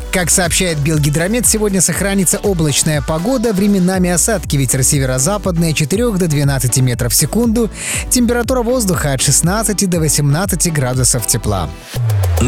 Как сообщает Белгидромет, сегодня сохранится облачная погода, временами осадки, ветер северо-западный от 4 до 12 метров в секунду, температура воздуха от 16 до 18 градусов тепла.